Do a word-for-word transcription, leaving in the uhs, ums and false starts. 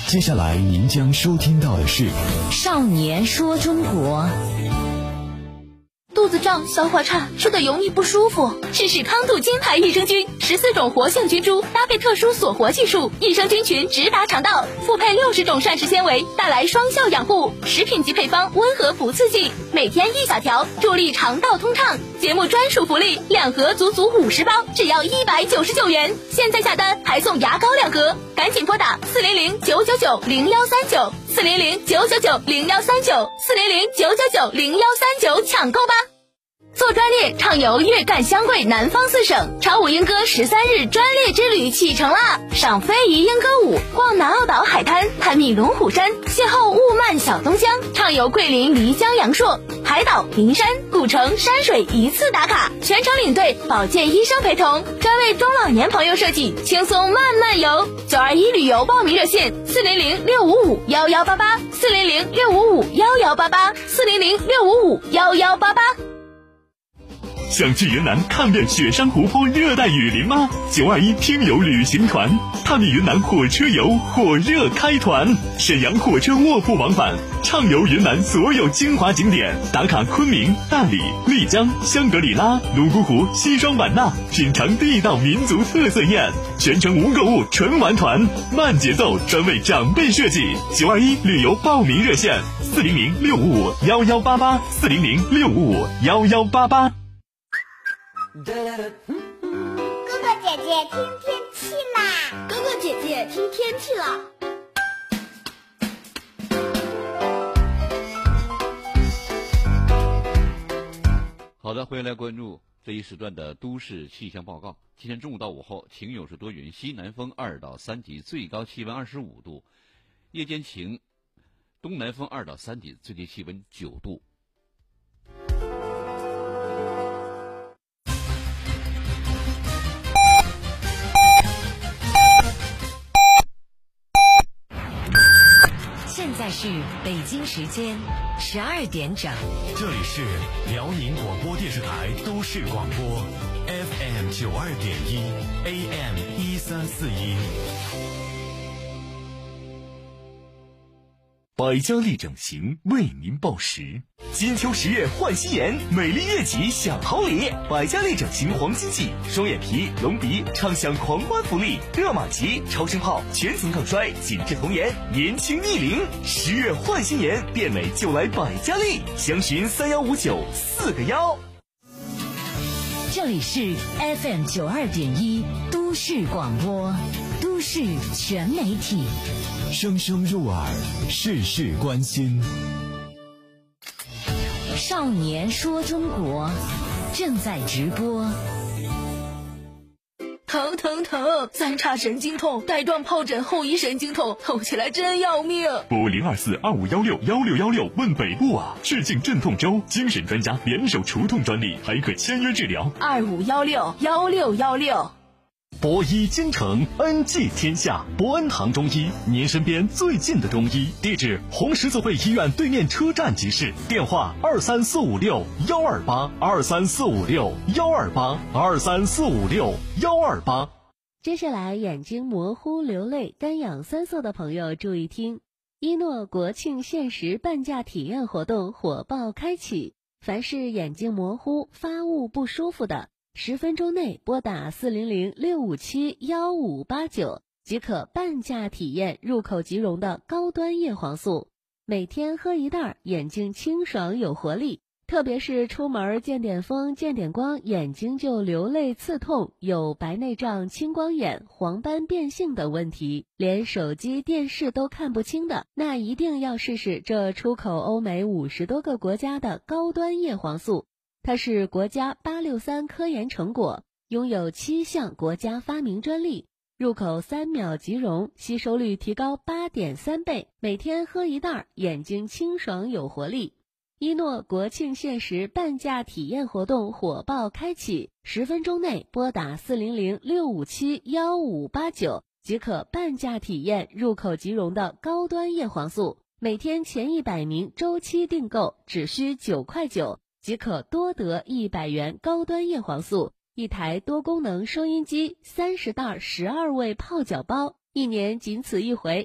接下来您将收听到的是《 少年说中国》。 肚子胀、消化差、吃的油腻不舒服，试试康土金牌益生菌，十四种活性菌株搭配特殊锁活技术，益生菌群直达肠道，复配六十种膳食纤维，带来双效养护。食品级配方，温和不刺激，每天一小条，助力肠道通畅。节目专属福利，两盒足足五十包，只要一百九十九元。现在下单还送牙膏两盒，赶紧拨打四零零九九九零幺三九四零零九九九零幺三九四零零九九九零幺三九抢购吧。做专列畅游粤赣湘桂南方四省，潮舞莺歌十三日专列之旅启程啦！赏非遗莺歌舞，逛南澳岛海滩，探秘龙虎山，邂逅雾漫小东江，畅游桂林漓江阳朔，海岛、名山、古城、山水一次打卡，全程领队保健医生陪同，专为中老年朋友设计，轻松慢慢游。九二一旅游报名热线：四零零六五五幺幺八八，四零零六五五幺幺八八，四零零六五五幺幺八八。 想去云南看遍雪山湖泊、热带雨林吗？九二一听友旅行团探秘云南火车游火热开团，沈阳火车卧铺往返，畅游云南所有精华景点，打卡昆明、大理、丽江、香格里拉、泸沽湖、西双版纳，品尝地道民族特色宴，全程无购物纯玩团，慢节奏，专为长辈设计。九二一旅游报名热线：四零零六五五幺幺八八，四零零六五五幺幺八八。 哥哥姐姐听天气啦！ 哥哥姐姐听天气啦！ 好的，欢迎来关注这一时段的都市气象报告。今天中午到午后晴有时多云，西南风二到三级，最高气温二十五度；夜间晴，东南风二到三级，最低气温九度。 现在是北京时间十二点整， 这里是辽宁广播电视台都市广播 F M 九二点一 A M 一三四一。百家丽整形为您报时。金秋十月换新颜，美丽悦己享好礼。百家丽整形黄金季，双眼皮、隆鼻畅享狂欢福利，热玛吉、超声炮全层抗衰，紧致童颜，年轻逆龄。十月换新颜，变美就来百家丽，详询三幺五九四个幺。 这里是 F M 九二点一都市广播，都市全媒体， 声声入耳，事事关心。 少年说中国正在直播。 疼疼疼！三叉神经痛，带状疱疹后遗神经痛，痛起来真要命。 拨零二四二五幺六幺六幺六问北部啊！致敬镇痛粥，精神专家联手除痛专利，还可签约治疗。 二五幺六幺六幺六。 博医金城，恩济天下。博恩堂中医，您身边最近的中医。地址：红十字会医院对面车站集市。电话：二三四五六幺二八二三四五六幺二八二三四五六幺二八。 接下来，眼睛模糊、流泪、干痒三色的朋友注意听，一诺国庆限时半价体验活动火爆开启，凡是眼睛模糊、发雾不舒服的，十分钟内拨打四零零六五七幺五八九即可半价体验入口即溶的高端叶黄素，每天喝一袋，眼睛清爽有活力。特别是出门见点风见点光，眼睛就流泪刺痛，有白内障、青光眼、黄斑变性等问题，连手机电视都看不清的，那一定要试试这出口欧美五十多个国家的高端叶黄素。它是国家八六三科研成果，拥有七项国家发明专利，入口三秒即溶，吸收率提高 八点三倍，每天喝一袋，眼睛清爽有活力。一诺国庆限时半价体验活动火爆开启，十分钟内拨打四零零六五七幺五八九即可半价体验入口即溶的高端叶黄素，每天前一百名周期订购只需九块九即可多得一百元高端叶黄素，一台多功能收音机，三十袋十二味泡脚包，一年仅此一回，